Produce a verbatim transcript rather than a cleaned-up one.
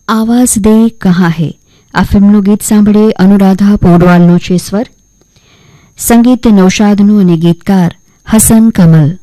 આવાઝ દે કહા હે આ ફિલ્મનું ગીત સાંભળીએ. અનુરાધા પૌડવાલનો છે સ્વર, સંગીત નૌશાદનું અને ગીતકાર હસન કમલ.